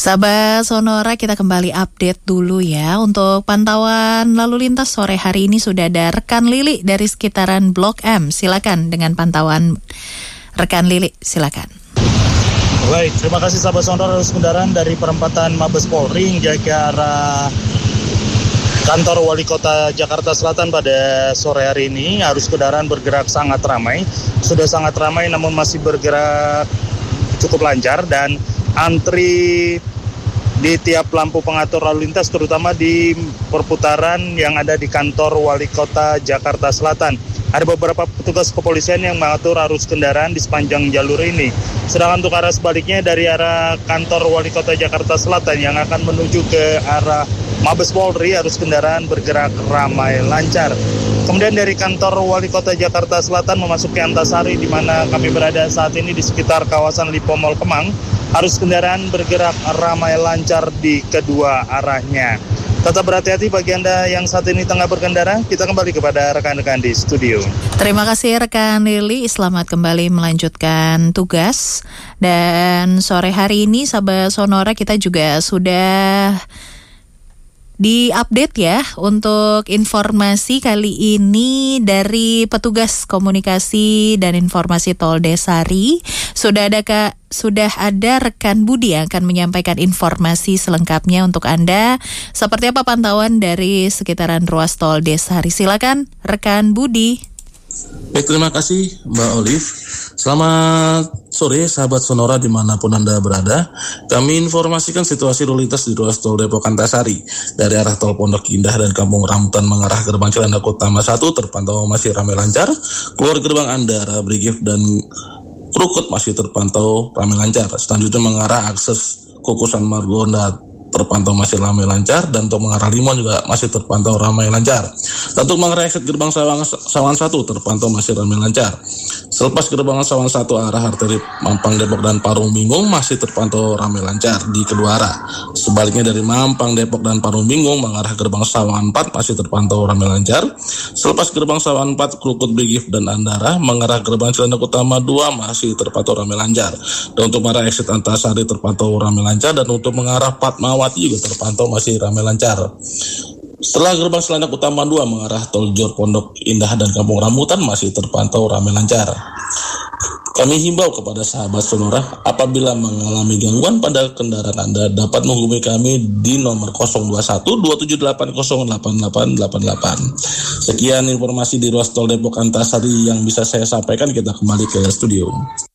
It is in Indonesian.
Sahabat Sonora, kita kembali update dulu ya. Untuk pantauan lalu lintas sore hari ini sudah ada rekan Lili dari sekitaran Blok M. Silakan dengan pantauan rekan Lili, silakan. Baik, terima kasih sahabat Sonora. Arus kendaraan dari perempatan Mabes Polri hingga ke arah kantor Wali Kota Jakarta Selatan pada sore hari ini. Arus kendaraan bergerak sangat ramai. Sudah sangat ramai namun masih bergerak cukup lancar dan antri di tiap lampu pengatur lalu lintas, terutama di perputaran yang ada di kantor Wali Kota Jakarta Selatan. Ada beberapa petugas kepolisian yang mengatur arus kendaraan di sepanjang jalur ini. Sedangkan untuk arah sebaliknya dari arah kantor Wali Kota Jakarta Selatan yang akan menuju ke arah Mabes Polri, arus kendaraan bergerak ramai lancar. Kemudian dari kantor Wali Kota Jakarta Selatan memasuki Antasari, di mana kami berada saat ini di sekitar kawasan Lipo Mall Kemang, arus kendaraan bergerak ramai lancar di kedua arahnya. Tetap berhati-hati bagi Anda yang saat ini tengah berkendara. Kita kembali kepada rekan-rekan di studio. Terima kasih rekan Lili, selamat kembali melanjutkan tugas. Dan sore hari ini sahabat Sonora, kita juga sudah di-update ya untuk informasi kali ini dari petugas komunikasi dan informasi Tol Desari. Sudah ada rekan Budi yang akan menyampaikan informasi selengkapnya untuk Anda. Seperti apa pantauan dari sekitaran ruas Tol Desari? Silakan rekan Budi. Baik, terima kasih Mbak Olive. Selamat sore sahabat Sonora dimanapun Anda berada. Kami informasikan situasi lalu lintas di ruas tol Depok Antasari. Dari arah tol Pondok Indah dan Kampung Rambutan mengarah gerbang Cilandak Utama 1 terpantau masih ramai lancar. Keluar gerbang Andara, Brigif dan Krukut masih terpantau ramai lancar. Selanjutnya mengarah akses Kukusan Margonda terpantau masih ramai lancar, dan untuk mengarah Limon juga masih terpantau ramai lancar. Dan untuk mengarah exit gerbang Sawangan 1 terpantau masih ramai lancar. Selepas gerbang Sawangan 1 arah arteri Mampang Depok dan Parung Bingung masih terpantau ramai lancar di kedua arah. Sebaliknya dari Mampang Depok dan Parung Bingung mengarah gerbang Sawangan 4 masih terpantau ramai lancar. Selepas gerbang Sawangan 4 Krukut, Brigif dan Andara mengarah gerbang Cilandak Utama 2 masih terpantau ramai lancar. Dan untuk mengarah exit Antasari terpantau ramai lancar, dan untuk mengarah Fatmawati juga terpantau masih ramai lancar. Setelah gerbang Cilandak Utama 2 mengarah tol Jor Pondok Indah dan Kampung Rambutan masih terpantau ramai lancar. Kami himbau kepada sahabat Sonora, apabila mengalami gangguan pada kendaraan Anda dapat menghubungi kami di nomor 021-278-0888. Sekian informasi di ruas tol Depok Antasari yang bisa saya sampaikan. Kita kembali ke studio.